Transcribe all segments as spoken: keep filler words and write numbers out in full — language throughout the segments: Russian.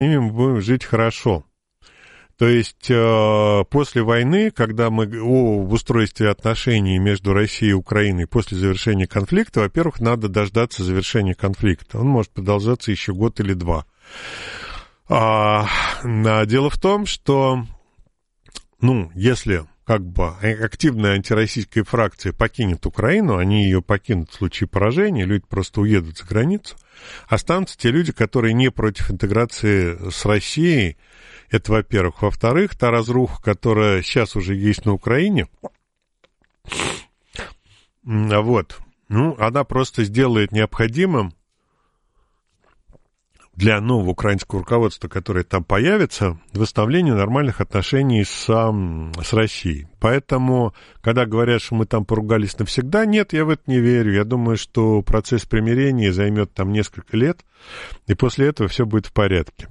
ними мы будем жить хорошо. То есть э, после войны, когда мы о в устройстве отношений между Россией и Украиной после завершения конфликта, во-первых, надо дождаться завершения конфликта. Он может продолжаться еще год или два. А, а, дело в том, что, ну, если как бы активная антироссийская фракция покинет Украину, они ее покинут в случае поражения, люди просто уедут за границу, останутся те люди, которые не против интеграции с Россией. Это, во-первых. Во-вторых, та разруха, которая сейчас уже есть на Украине, вот, ну, она просто сделает необходимым для нового украинского руководства, которое там появится, восстановление нормальных отношений с, с Россией. Поэтому, когда говорят, что мы там поругались навсегда, нет, я в это не верю. Я думаю, что процесс примирения займет там несколько лет, и после этого все будет в порядке.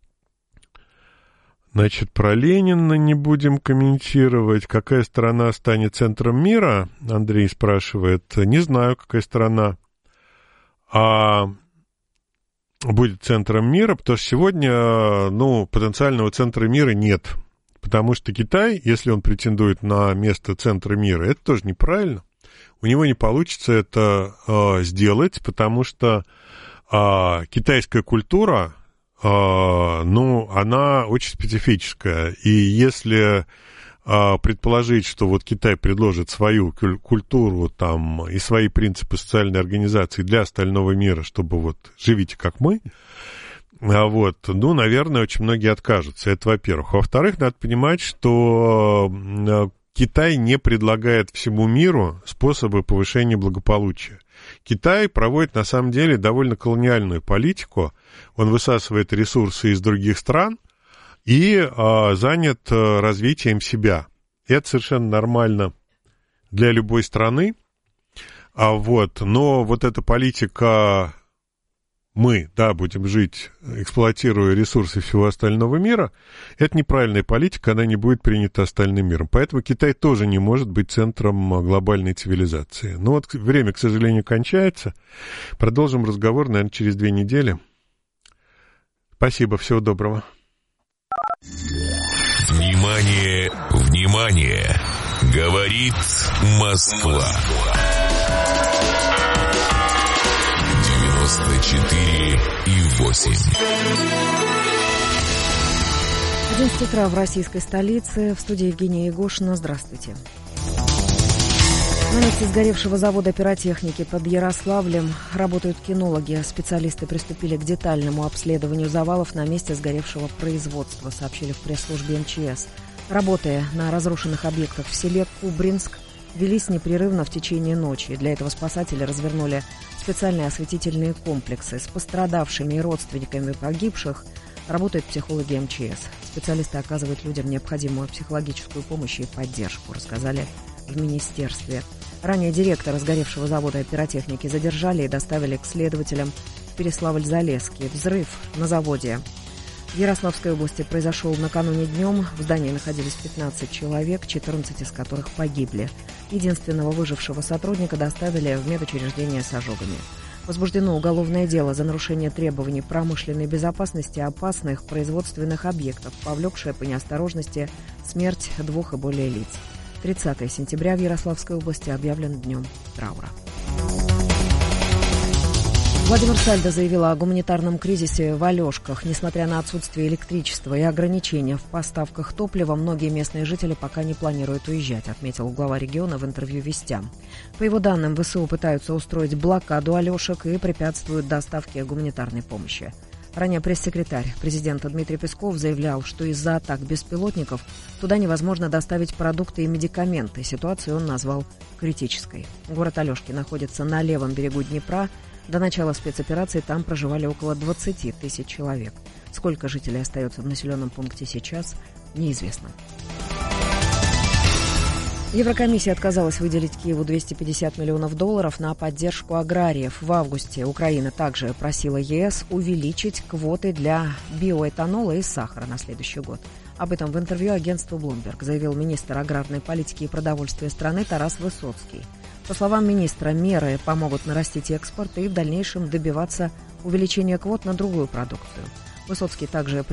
Значит, про Ленина не будем комментировать. Какая страна станет центром мира? Андрей спрашивает. Не знаю, какая страна а будет центром мира, потому что сегодня, ну, потенциального центра мира нет. Потому что Китай, если он претендует на место центра мира, это тоже неправильно. У него не получится это э, сделать, потому что э, китайская культура, Uh, ну, она очень специфическая, и если uh, предположить, что вот Китай предложит свою культуру там и свои принципы социальной организации для остального мира, чтобы вот живите как мы, uh, вот, ну, наверное, очень многие откажутся, это во-первых. Во-вторых, надо понимать, что uh, Китай не предлагает всему миру способы повышения благополучия. Китай проводит, на самом деле, довольно колониальную политику. Он высасывает ресурсы из других стран и а, занят а, развитием себя. Это совершенно нормально для любой страны. А, вот, но вот эта политика «мы, да, будем жить, эксплуатируя ресурсы всего остального мира», это неправильная политика, она не будет принята остальным миром. Поэтому Китай тоже не может быть центром глобальной цивилизации. Но вот время, к сожалению, кончается. Продолжим разговор, наверное, через две недели. Спасибо, всего доброго. Внимание, внимание! Говорит Москва. девяносто четыре и восемь. одиннадцать утра в российской столице. В студии Евгения Егошина. Здравствуйте. На месте сгоревшего завода пиротехники под Ярославлем работают кинологи. Специалисты приступили к детальному обследованию завалов на месте сгоревшего производства, сообщили в пресс-службе эм че эс. Работы на разрушенных объектах в селе Кубринск велись непрерывно в течение ночи. Для этого спасатели развернули специальные осветительные комплексы. С пострадавшими и родственниками погибших работают психологи эм че эс. Специалисты оказывают людям необходимую психологическую помощь и поддержку, рассказали в министерстве. Ранее директора сгоревшего завода пиротехники задержали и доставили к следователям в Переславль-Залесский. Взрыв на заводе в Ярославской области произошел накануне днем. В здании находились пятнадцать человек, четырнадцать из которых погибли. Единственного выжившего сотрудника доставили в медучреждение с ожогами. Возбуждено уголовное дело за нарушение требований промышленной безопасности опасных производственных объектов, повлекшее по неосторожности смерть двух и более лиц. тридцатого сентября в Ярославской области объявлен днем траура. Владимир Сальдо заявил о гуманитарном кризисе в Алешках. Несмотря на отсутствие электричества и ограничения в поставках топлива, многие местные жители пока не планируют уезжать, отметил глава региона в интервью «Вестям». По его данным, вэ эс у пытаются устроить блокаду Алешек и препятствуют доставке гуманитарной помощи. Ранее пресс-секретарь президента Дмитрий Песков заявлял, что из-за атак беспилотников туда невозможно доставить продукты и медикаменты. Ситуацию он назвал критической. Город Алешки находится на левом берегу Днепра. До начала спецоперации там проживали около двадцати тысяч человек. Сколько жителей остается в населенном пункте сейчас, неизвестно. Еврокомиссия отказалась выделить Киеву двести пятьдесят миллионов долларов на поддержку аграриев. В августе Украина также просила е эс увеличить квоты для биоэтанола и сахара на следующий год. Об этом в интервью агентству Bloomberg заявил министр аграрной политики и продовольствия страны Тарас Высоцкий. По словам министра, меры помогут нарастить экспорт и в дальнейшем добиваться увеличения квот на другую продукцию. Высоцкий также